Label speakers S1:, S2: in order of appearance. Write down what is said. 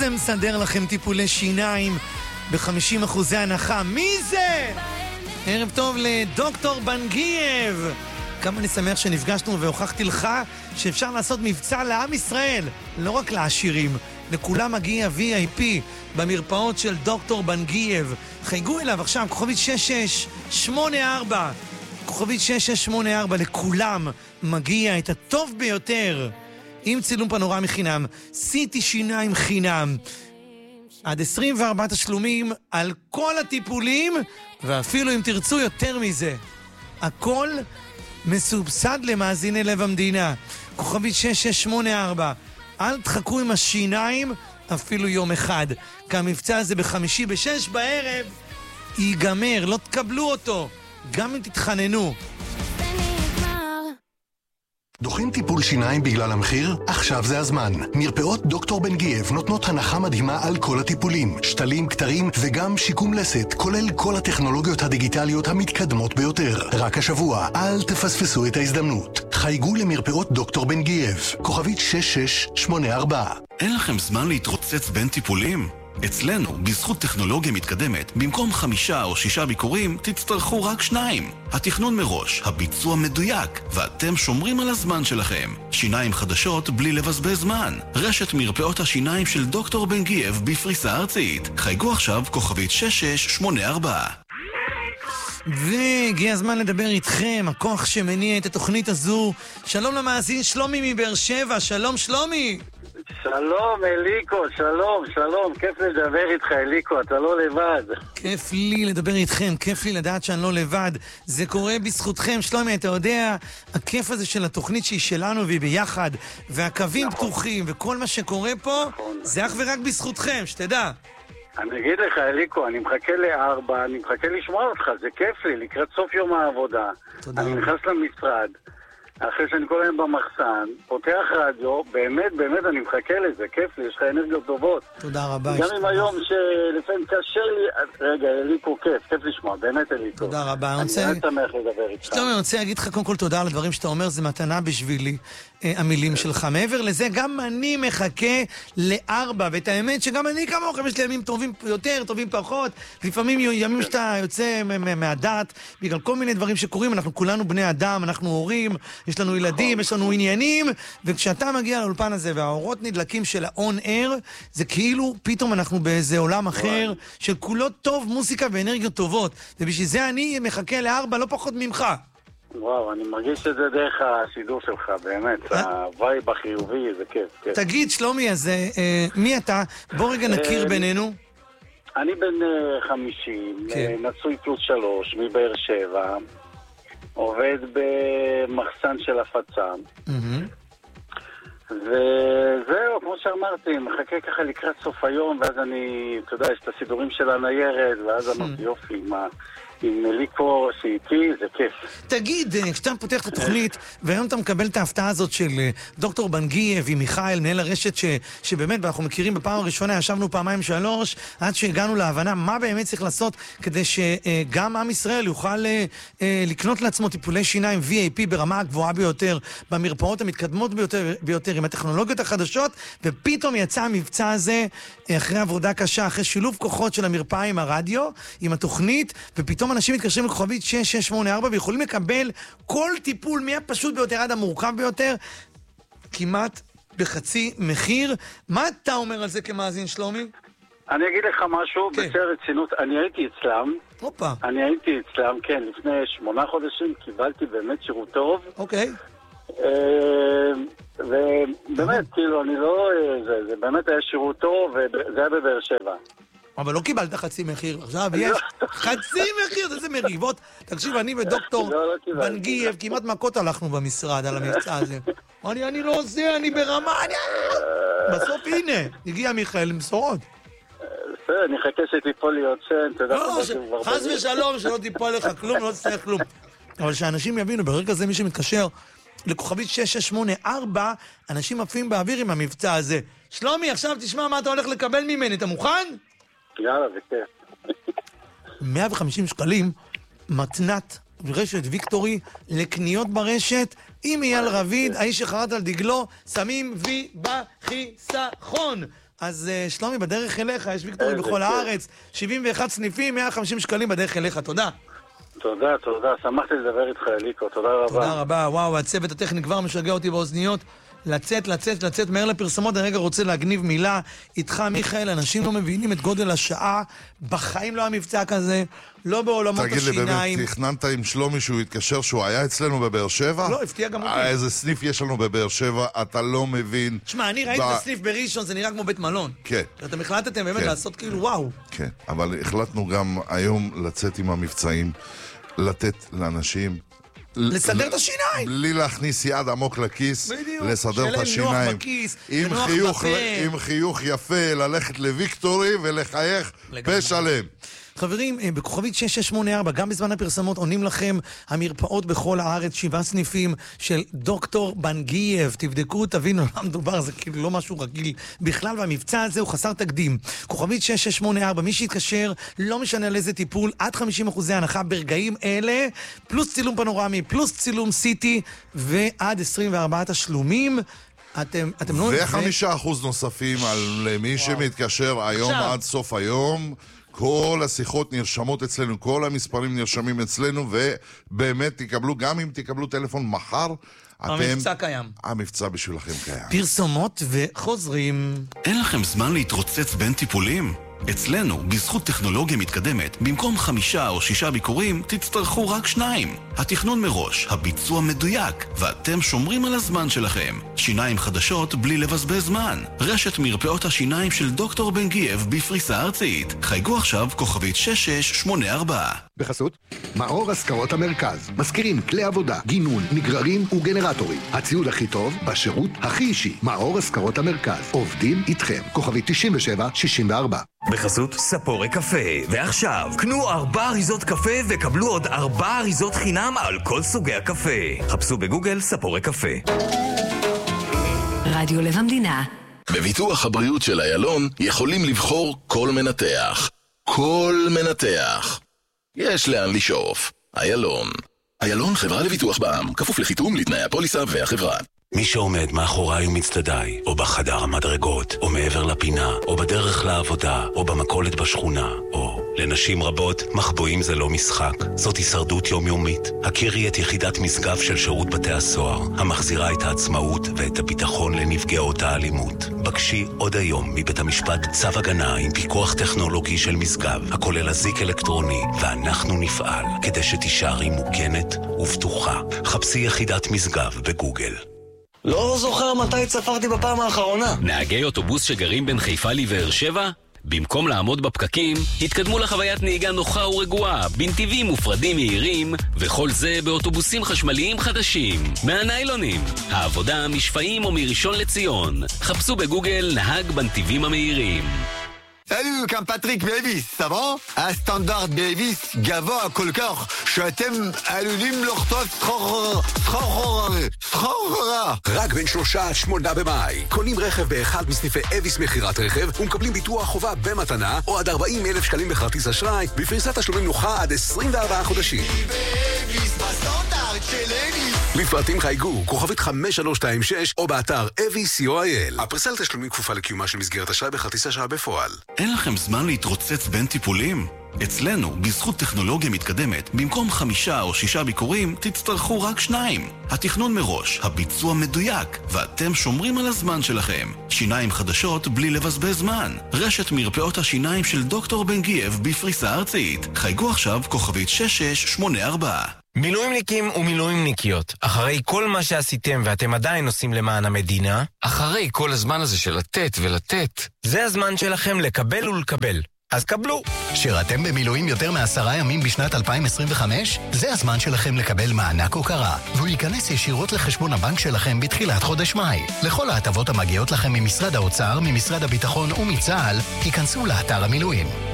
S1: זה מסדר לכם טיפולי שיניים ב-50% הנחה? מי זה? ערב טוב לדוקטור בנגייב. כמה אני שמח שנפגשנו והוכחתי לך שאפשר לעשות מבצע לעם ישראל, לא רק לעשירים. לכולם מגיע VIP במרפאות של דוקטור בנגייב. חייגו אליו עכשיו, כוכבית 6684. כוכבית 6684, לכולם מגיע את הטוב ביותר. עם צילום פנורמי חינם, CT שיניים חינם. עד 24 תשלומים על כל הטיפולים, ואפילו אם תרצו יותר מזה. הכל מסובסד למאזיני לב המדינה. כוכבית 6684. אל תחכו עם השיניים אפילו יום אחד. כי המבצע הזה בחמישי ב-6 בערב ייגמר, לא תקבלו אותו. גם אם תתחננו.
S2: דוחים טיפול שיניים בגלל המחיר? עכשיו זה הזמן. מרפאות דוקטור בנגייב נותנות הנחה מדהימה על כל הטיפולים, שתלים, קטרים וגם שיקום לסת, כולל כל הטכנולוגיות הדיגיטליות המתקדמות ביותר. רק השבוע, אל תפספסו את ההזדמנות. חייגו למרפאות דוקטור בנגייב, כוכבית 6684.
S3: אין לכם זמן להתרוצץ בין טיפולים? אצלנו, בזכות טכנולוגיה מתקדמת, במקום 5 או 6 ביקורים, תצטרכו רק 2. התכנון מראש, הביצוע מדויק, ואתם שומרים על הזמן שלכם. שיניים חדשות בלי לבזבז זמן. רשת מרפאות השיניים של דוקטור בנגייב בפריסה ארצית. חייגו עכשיו כוכבית 6684.
S1: והגיע הזמן לדבר איתכם, הכוח שמניע את התוכנית הזו. שלום למאזין שלומי מבאר שבע. שלום שלומי.
S4: שלום אליקו, שלום, כיף לדבר איתך אליקו, אתה לא לבד.
S1: כיף לי לדבר איתכם, כיף לי לדעת שאני לא לבד. זה קורה בזכותכם, שלומי, אתה יודע, הכיף הזה של התוכנית שהיא שלנו והיא ביחד, והקווים פתוחים וכל מה שקורה פה, זה אך ורק בזכותכם, שתדע.
S4: אני אגיד לך אליקו, אני מחכה ל4, אני מחכה לשמוע אותך, זה כיף לי, לקראת סוף יום העבודה. אני נכנס למשרד, אחרי שאני כל היום במחסן, פותח רדיו, באמת אני מחכה לזה, כיף לי, יש לך אנרגיות טובות.
S1: תודה רבה.
S4: גם עם היום שלפעמים קשה לי, רגע, אליקו, כיף לשמוע, באמת אליקו.
S1: תודה רבה.
S4: אני שמח לדבר איתך.
S1: שלומי, אני רוצה להגיד לך קודם כל תודה על הדברים שאתה אומר, זה מתנה בשבילי, המילים שלך. מעבר לזה, גם אני מחכה ל4, ואת האמת שגם אני כמוכם, יש לי ימים טובים יותר, טובים פחות, לפעמים ימים שאתה יוצא מהדעת, בגלל כל מיני דברים שקורים, אנחנו כולנו בני אדם, אנחנו הורים, יש לנו ילדים, יש לנו עניינים, וכשאתה מגיע לאולפן הזה והאורות נדלקים של ה-on air, זה כאילו פתאום אנחנו באיזה עולם אחר, של כולו טוב, מוזיקה ואנרגיות טובות, ובשביל זה אני מחכה ל4, לא פחות ממך.
S4: וואו, אני מרגיש את זה דרך השידור שלך, באמת, הווייב החיובי, זה כיף.
S1: תגיד, שלומי, אז מי אתה? בוא רגע נכיר בינינו.
S4: אני בן 50, נשוי +3, מבאר שבע, עובד במחסן של הפצה, וזהו, כמו שאמרתי, מחכה ככה לקראת סוף היום, ואז אני, אתה יודע, יש את הסידורים של הניירת, ואז אמרתי יופי, עם אליקו שאיתי, זה כיף.
S1: תגיד, כשאתה פותח את התוכנית, והיום אתה מקבל את ההפתעה הזאת של דוקטור בנגייב עם מיכאל, מנהל הרשת שבאמת, ואנחנו מכירים בפעם הראשונה, ישבנו 2-3, עד שהגענו להבנה מה באמת צריך לעשות, כדי שגם עם ישראל יוכל לקנות לעצמו טיפולי שיניים VIP ברמה הגבוהה ביותר, במרפאות המתקדמות ביותר, עם הטכנולוגיות החדשות, ופתאום יצא המבצע הזה, אחרי עבודה קשה, אחרי שילוב כוחות של המרפאה עם הרדיו, עם התוכנית, ופתאום אנשים מתקשרים לכוכבית 6684 ויכולים לקבל כל טיפול מהפשוט ביותר עד המורכב ביותר, כמעט בחצי מחיר. מה אתה אומר על זה כמאזין, שלומי?
S4: אני אגיד לך משהו, בשביל רצינות, אני הייתי אצלם. אני הייתי אצלם, כן, לפני 8 חודשים קיבלתי באמת שירות טוב.
S1: אוקיי.
S4: ובאמת, כאילו, אני לא... זה באמת היה שירות טוב, וזה היה בבאר שבע.
S1: אבל לא קיבלת חצי מחיר, עכשיו יש חצי מחיר, איזה מריבות. תקשיב, אני ודוקטור בנגייב, כמעט מכות הלכנו במשרד על המבצע הזה. אני לא עושה, אני ברמה, בסוף הנה, הגיע מיכאל עם בשורות.
S4: אני חכה שתיפול לי עוד שן,
S1: לא, חס ושלום, שלא תיפול לך כלום, לא תצטרך כלום. אבל שאנשים יבינו, ברגע זה מי שמתקשר לכוכבית 6684, אנשים עפים באוויר עם המבצע הזה. שלומי, עכשיו תשמע מה אתה הולך לקבל ממני, אתה מוכן?
S4: יאללה, זה כיף.
S1: 150 שקלים מתנת רשת ויקטורי לקניות ברשת עם אייל רביד, האיש שחרת על דגלו, שמים וי בחיסכון. אז שלומי, בדרך אליך, יש ויקטורי בכל הארץ, 71 סניפים, 150 שקלים בדרך אליך, תודה.
S4: תודה, שמחתי לדבר איתך, אליקו, תודה רבה.
S1: תודה רבה, וואו, הצוות הטכני כבר משגע אותי באוזניות. לצאת מהר לפרסמות. אני רגע רוצה להגניב מילה איתך, מיכאל. אנשים לא מבינים את גודל השעה, בחיים לא המבצע כזה, לא בעולמות השיניים.
S5: תגיד לי, באמת, תכננת עם שלומי שהוא התקשר שהוא היה אצלנו בבאר שבע?
S1: לא, הפתיע גם אותי.
S5: איזה סניף יש לנו בבאר שבע, אתה לא מבין.
S1: תשמע, אני ראיתי את הסניף בראשון, זה נראה כמו בית מלון.
S5: כן.
S1: אתם החלטתם באמת לעשות כאילו וואו.
S5: כן, אבל החלטנו גם היום לצאת עם המבצעים, לתת לאנשים
S1: לסדר את השיניים.
S5: בלי להכניס יד עמוק לכיס,
S1: בדיוק.
S5: לסדר את השיניים.
S1: נוח בכיס,
S5: עם חיוך יפה, ללכת לוויקטורי ולחייך פה שלם.
S1: חברים, בכוכבית 6684, גם בזמן הפרסמות עונים לכם המרפאות בכל הארץ, 7 סניפים של דוקטור בנגייב. תבדקו, תבינו, לא מדובר, זה כאילו לא משהו רגיל בכלל, והמבצע הזה הוא חסר תקדים. כוכבית 6684, מי שיתקשר, לא משנה על איזה טיפול, עד 50% הנחה ברגעים אלה, פלוס צילום פנורמי, פלוס צילום סיטי, ועד 24 תשלומים. אתם לא...
S5: ו5% נוספים על מי שמתקשר היום עד סוף היום. כל השיחות נרשמות אצלנו, כל המספרים נרשמים אצלנו, ובאמת תקבלו, גם אם תקבלו טלפון מחר,
S1: המבצע קיים.
S5: המבצע בשבילכם קיים.
S1: פרסומות וחוזרים.
S3: אין לכם זמן להתרוצץ בין טיפולים? אצלנו, בזכות טכנולוגיה מתקדמת, במקום 5 או 6 ביקורים, תצטרכו רק 2. התכנון מראש, הביצוע מדויק, ואתם שומרים על הזמן שלכם. שיניים חדשות בלי לבזבז זמן. רשת מרפאות השיניים של דוקטור בנגייב בפריסה ארצית. חייגו עכשיו כוכבית 6684.
S2: בחסות מאור השכרות המרכז. מזכירים כלי עבודה, גינון, נגררים וגנרטורים. הציוד הכי טוב בשירות הכי אישי. מאור השכרות המרכז. עובדים איתכם. כוכבית 9764.
S6: בחסות ספורי קפה. ועכשיו, קנו 4 אריזות קפה וקבלו עוד 4 אריזות חינם על כל סוגי הקפה. חפשו בגוגל ספורי קפה.
S7: רדיו לב המדינה.
S8: בביטוח הבריאות של איילון יכולים לבחור כל מנתח. כל מנתח. יש לאן לשאוף. איילון. איילון חברה לביטוח בע"מ, כפוף לחיתום לתנאי הפוליסה והחברה.
S9: מי שעומד מאחוריי ומצטדיי, או בחדר המדרגות, או מעבר לפינה, או בדרך לעבודה, או במכולת בשכונה, או לנשים רבות, מחבואים זה לא משחק, זאת הישרדות יומיומית. הכירי את יחידת משגב של שירות בתי הסוהר, המחזירה את העצמאות ואת הביטחון לנפגעות האלימות. בקשי עוד היום מבית המשפט צו הגנה עם פיקוח טכנולוגי של משגב, הכולל אזיק אלקטרוני, ואנחנו נפעל כדי שתישארי מוגנת ובטוחה. חפשי יחידת משגב בגוגל.
S6: לא זוכר מתי צפרתי בפעם האחרונה.
S10: נהגי אוטובוס שגרים בין חיפה לבאר שבע? במקום לעמוד בפקקים, התקדמו לחוויית נהיגה נוחה ורגועה, בנתיבים מופרדים מהירים, וכל זה באוטובוסים חשמליים חדשים, מהניילונים. העבודה משפעים או מראשון לציון. חפשו בגוגל נהג בנתיבים המהירים.
S11: Salut, כאן פטריק דייוויס, סבבה? הסטנדרט דייוויס גבוה כל כך שאתם עלולים לחטוף סחרחורה.
S12: רק בין 3 עד 8 במאי קונים רכב באחד מסניפי אביס מחירת רכב ומקבלים ביטוח חובה במתנה או עד 40,000 שקלים בכרטיס אשראי בפריסת תשלומים נוחה עד 24 חודשים. לפרטים חייגו, כוכבית 5326 או באתר avis.co.il. הפריסה לתשלומים כפופה לקיומה של מסגרת אשראי בכרטיס אשראי בפועל.
S3: אין לכם זמן להתרוצץ בין טיפולים? אצלנו, בזכות טכנולוגיה מתקדמת, במקום 5 או 6 ביקורים, תצטרכו רק 2. התכנון מראש, הביצוע מדויק, ואתם שומרים על הזמן שלכם. שיניים חדשות בלי לבזבז זמן. רשת מרפאות השיניים של דוקטור בנגייב בפריסה ארצית. חייגו עכשיו כוכבית 6684.
S13: מילואימניקים ומילואימניקיות, אחרי כל מה שעשיתם ואתם עדיין עושים למען המדינה, אחרי כל הזמן הזה של לתת ולתת, זה הזמן שלכם לקבל ולקבל. אז קבלו.
S14: שירתם במילואים יותר מ10 ימים בשנת 2025? זה הזמן שלכם לקבל מענק הוקרה, והוא ייכנס ישירות לחשבון הבנק שלכם בתחילת חודש מאי. לכל ההטבות המגיעות לכם ממשרד האוצר, ממשרד הביטחון ומצה"ל, היכנסו לאתר המילואים.